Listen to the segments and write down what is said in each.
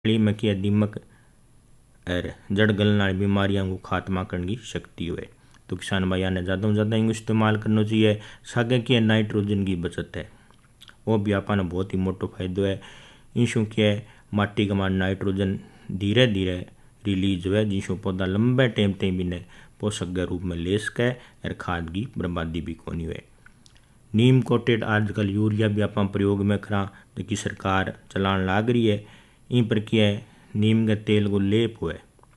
में किया दीमक और जड़ गलन वाली बीमारियों को खात्मा करने की शक्ति हुए। तो किसान भाइयों ने ज़्यादा से ज़्यादा इनको इस्तेमाल करना चाहिए। सागे की नाइट्रोजन की बचत है, वो भी आपने बहुत ही मोटो फायदो है। इंशू क्या है, माटी का मान नाइट्रोजन धीरे धीरे रिलीज हुए, जिसों पौधा लंबे टाइम तक भी पोषक के रूप में ले सके और खाद की बर्बादी भी कोनी हुए। नीम कोटेड आजकल यूरिया भी आप प्रयोग में करा, जो कि सरकार चलान लाग रही है। इन पर क्या है, नीम के तेल को लेप हुए।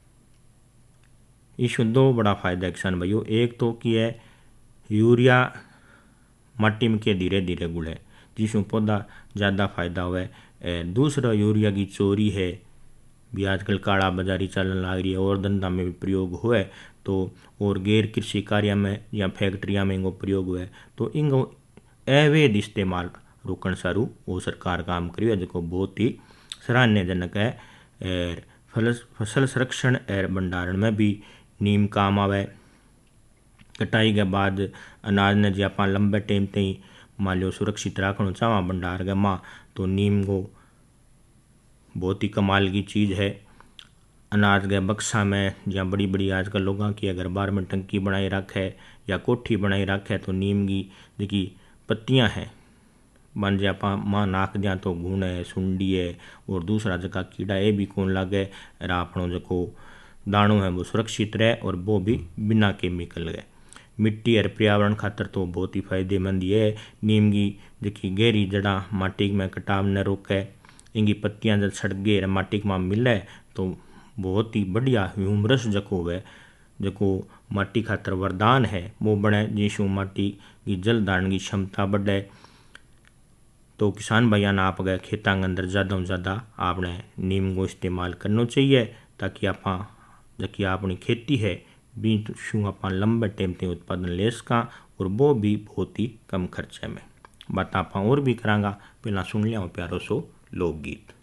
इसमें दो बड़ा फायदा है किसान भाइयों। एक तो कि है यूरिया माटी में के धीरे धीरे गुड़े, जिसमें पौधा ज़्यादा फायदा हुए। दूसरा यूरिया की चोरी है भी आजकल काला बाजारी चलन लग रही है, और धंधा में भी प्रयोग हुए तो, और गैर कृषि कार्य में या फैक्ट्रिया में इनको प्रयोग हुए तो इनको अवैध इस्तेमाल रोकण सारू वो सरकार काम करी है, जो बहुत ही सराहनीयजनक है। फसल संरक्षण और भंडारण में भी नीम काम आवे। कटाई के बाद अनाज ने जो आप लंबे टाइम तक मान लो सुरक्षित रखना चाहवा भंडार के माँ, तो नीम को बहुत ही कमाल की चीज़ है। अनाज के बक्सा में या बड़ी बड़ी आजकल लोगों की अगर बार में टंकी बनाई रखे या कोठी बनाई रखे, तो नीम की जी पत्तियाँ हैं बन जा माँ नाक दिया तो घुन है, सुंडी है और दूसरा जगह कीड़ा ये भी कौन लगे, और आपनों जो दाणों है वो सुरक्षित रहे और वो भी बिना केमिकल गए। मिट्टी और पर्यावरण खातर तो बहुत ही फायदेमंद ये है। नीम की देखी गहरी जड़ा माटी में कटाव न रोके, इनकी पत्तियां जब सड़ गए माटी में मिले तो बहुत ही बढ़िया ह्यूमरस जको है, जको माटी खातर वरदान है वो बने, जिसू माटी की जल धारण की क्षमता बढ़े। तो किसान भाइयों ने आप गए खेतों के अंदर ज़्यादा से ज़्यादा आपने नीम को इस्तेमाल करना चाहिए, ताकि आप जबकि अपनी खेती है बीशू आप लंबे टाइम तक उत्पादन ले सका, और वो भी बहुत ही कम खर्चे में। बात आप और भी करांगा, पहला सुन लिया प्यारो सो लोकगीत।